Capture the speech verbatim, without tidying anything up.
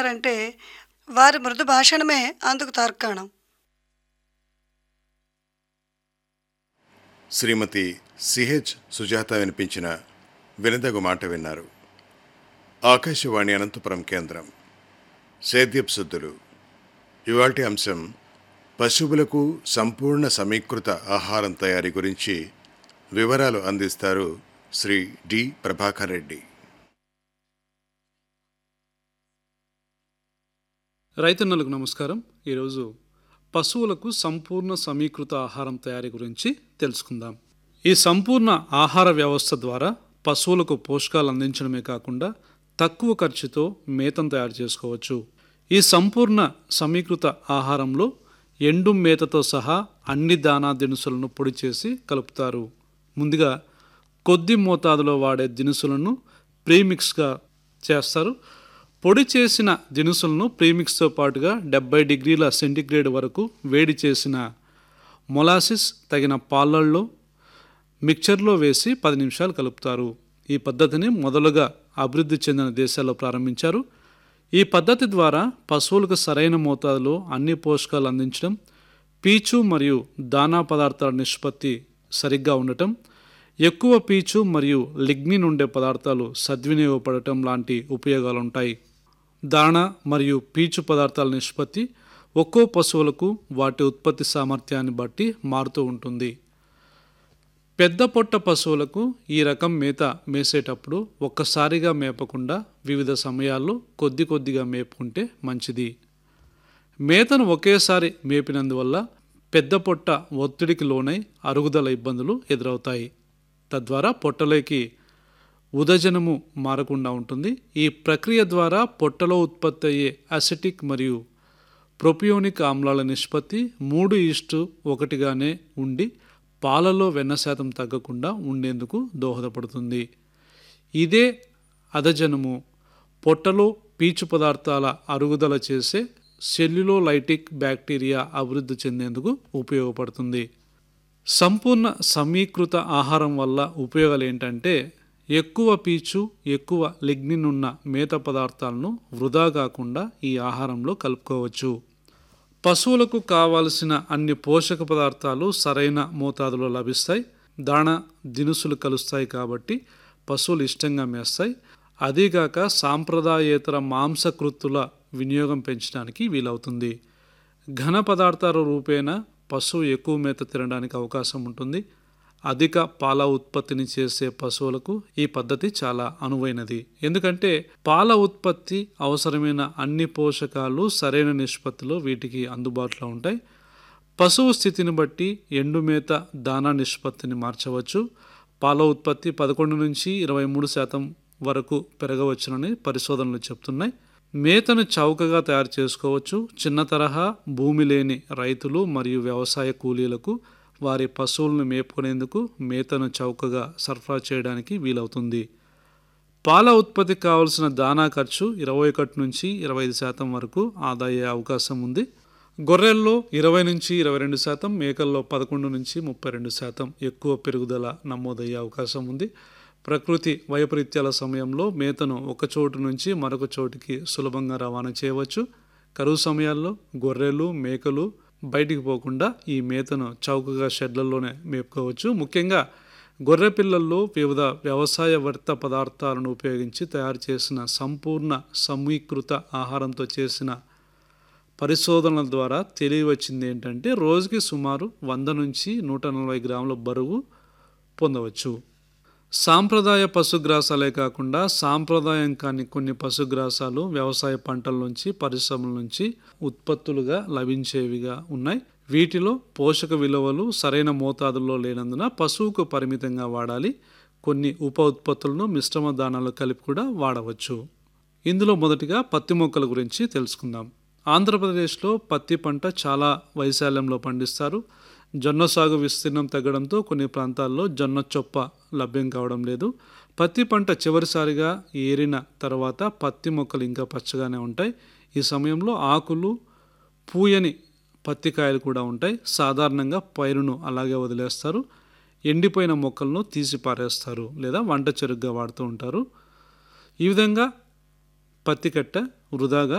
అంటారంటే వారి మృదు భాషణమే అందుకు తార్కాణం. శ్రీమతి సిహెచ్ సుజాత వినిపించిన వినదగు మాట విన్నారు. ఆకాశవాణి అనంతపురం కేంద్రం. సేద్యపు సుద్దులు. ఇవాల్టి అంశం పశువులకు సంపూర్ణ సమీకృత ఆహారం తయారీ గురించి వివరాలు అందిస్తారు శ్రీ డి ప్రభాకర్ రెడ్డి. రైతన్నలకు నమస్కారం. ఈరోజు పశువులకు సంపూర్ణ సమీకృత ఆహారం తయారీ గురించి తెలుసుకుందాం. ఈ సంపూర్ణ ఆహార వ్యవస్థ ద్వారా పశువులకు పోషకాలు అందించడమే కాకుండా తక్కువ ఖర్చుతో మేతను తయారు చేసుకోవచ్చు. ఈ సంపూర్ణ సమీకృత ఆహారంలో ఎండు మేతతో సహా అన్ని దానా దినుసులను పొడి చేసి కలుపుతారు. ముందుగా కొద్ది మోతాదులో వాడే దినుసులను ప్రీమిక్స్గా చేస్తారు. పొడి చేసిన దినుసులను ప్రీమిక్స్తో పాటుగా డెబ్బై డిగ్రీల సెంటీగ్రేడ్ వరకు వేడి చేసిన మొలాసిస్ తగిన పాలల్లో మిక్చర్లో వేసి పది నిమిషాలు కలుపుతారు. ఈ పద్ధతిని మొదలుగా అభివృద్ధి చెందిన దేశాల్లో ప్రారంభించారు. ఈ పద్ధతి ద్వారా పశువులకు సరైన మోతాదులో అన్ని పోషకాలు అందించడం, పీచు మరియు దానా పదార్థాల నిష్పత్తి సరిగ్గా ఉండటం, ఎక్కువ పీచు మరియు లిగ్నిన్ ఉండే పదార్థాలు సద్వినియోగపడటం లాంటి ఉపయోగాలు ఉంటాయి. దాణా మరియు పీచు పదార్థాల నిష్పత్తి ఒక్కో పశువులకు వాటి ఉత్పత్తి సామర్థ్యాన్ని బట్టి మారుతూ ఉంటుంది. పెద్ద పొట్ట పశువులకు ఈ రకం మేత మేసేటప్పుడు ఒక్కసారిగా మేపకుండా వివిధ సమయాల్లో కొద్ది కొద్దిగా మేపుకుంటే మంచిది. మేతను ఒకేసారి మేపినందువల్ల పెద్ద పొట్ట ఒత్తిడికి లోనై అరుగుదల ఇబ్బందులు ఎదురవుతాయి. తద్వారా పొట్టలోకి ఉదజనము మారకుండా ఉంటుంది. ఈ ప్రక్రియ ద్వారా పొట్టలో ఉత్పత్తి అయ్యే అసిటిక్ మరియు ప్రొపియోనిక్ ఆమ్లాల నిష్పత్తి మూడు ఈస్టు ఒకటిగానే ఉండి పాలలో వెన్న శాతం తగ్గకుండా ఉండేందుకు దోహదపడుతుంది. ఇదే అదజనము పొట్టలో పీచు పదార్థాల అరుగుదల చేసే సెల్యులోలైటిక్ బ్యాక్టీరియా అభివృద్ధి చెందేందుకు ఉపయోగపడుతుంది. సంపూర్ణ సమీకృత ఆహారం వల్ల ఉపయోగాలు ఏంటంటే ఎక్కువ పీచు, ఎక్కువ లిగ్నిన్ ఉన్న మేత పదార్థాలను వృధా కాకుండా ఈ ఆహారంలో కలుపుకోవచ్చు. పశువులకు కావలసిన అన్ని పోషక పదార్థాలు సరైన మోతాదులో లభిస్తాయి. దాణా దినుసులు కలుస్తాయి కాబట్టి పశువులు ఇష్టంగా మేస్తాయి. అదీగాక సాంప్రదాయేతర మాంసకృత్తుల వినియోగం పెంచడానికి వీలవుతుంది. ఘన పదార్థాల రూపేణా పశువు ఎక్కువ మేత తినడానికి అవకాశం ఉంటుంది. అధిక పాల ఉత్పత్తిని చేసే పశువులకు ఈ పద్ధతి చాలా అనువైనది. ఎందుకంటే పాల ఉత్పత్తి అవసరమైన అన్ని పోషకాలు సరైన నిష్పత్తిలో వీటికి అందుబాటులో ఉంటాయి. పశువు స్థితిని బట్టి ఎండుమేత దానా నిష్పత్తిని మార్చవచ్చు. పాల ఉత్పత్తి పదకొండు నుంచి ఇరవై మూడు శాతం వరకు పెరగవచ్చునని పరిశోధనలు చెప్తున్నాయి. మేతను చౌకగా తయారు చేసుకోవచ్చు. చిన్న తరహా భూమి లేని రైతులు మరియు వ్యవసాయ కూలీలకు వారి పశువులను మేపుకునేందుకు మేతను చౌకగా సరఫరా చేయడానికి వీలవుతుంది. పాల ఉత్పత్తికి కావలసిన దానా ఖర్చు ఇరవై ఒకటి నుంచి ఇరవై ఐదు శాతం వరకు ఆదా అయ్యే అవకాశం ఉంది. గొర్రెల్లో ఇరవై నుంచి ఇరవై రెండు శాతం, మేకల్లో పదకొండు నుంచి ముప్పై రెండు శాతం ఎక్కువ పెరుగుదల నమోదయ్యే అవకాశం ఉంది. ప్రకృతి వైపరీత్యాల సమయంలో మేతను ఒక చోటు నుంచి మరొక చోటుకి సులభంగా రవాణా చేయవచ్చు. కరువు సమయాల్లో గొర్రెలు, మేకలు బయటికి పోకుండా ఈ మేతను చౌకగా షెడ్లలోనే మేపుకోవచ్చు. ముఖ్యంగా గొర్రె పిల్లల్లో వివిధ వ్యవసాయ వ్యర్థ పదార్థాలను ఉపయోగించి తయారు చేసిన సంపూర్ణ సమీకృత ఆహారంతో చేసిన పరిశోధనల ద్వారా తెలియవచ్చింది ఏంటంటే రోజుకి సుమారు వంద నుంచి నూట నలభై గ్రాముల బరువు పొందవచ్చు. సాంప్రదాయ పశుగ్రాసాలే కాకుండా సాంప్రదాయం కాని కొన్ని పశుగ్రాసాలు వ్యవసాయ పంటల నుంచి, పరిశ్రమల నుంచి ఉత్పత్తులుగా లభించేవిగా ఉన్నాయి. వీటిలో పోషక విలువలు సరైన మోతాదుల్లో లేనందున పశువుకు పరిమితంగా వాడాలి. కొన్ని ఉప ఉత్పత్తులను మిశ్రమ దానాలు కలిపి కూడా వాడవచ్చు. ఇందులో మొదటిగా పత్తి మొక్కల గురించి తెలుసుకుందాం. ఆంధ్రప్రదేశ్లో పత్తి పంట చాలా వైశాల్యంలో పండిస్తారు. జొన్న సాగు విస్తీర్ణం తగ్గడంతో కొన్ని ప్రాంతాల్లో జొన్న చొప్ప లభ్యం కావడం లేదు. పత్తి పంట చివరిసారిగా ఏరిన తర్వాత పత్తి మొక్కలు ఇంకా పచ్చగానే ఉంటాయి. ఈ సమయంలో ఆకులు, పూయని పత్తికాయలు కూడా ఉంటాయి. సాధారణంగా పైరును అలాగే వదిలేస్తారు. ఎండిపోయిన మొక్కలను తీసి పారేస్తారు లేదా వంట చెరుగ్గా వాడుతూ ఉంటారు. ఈ విధంగా పత్తి కట్ట వృధాగా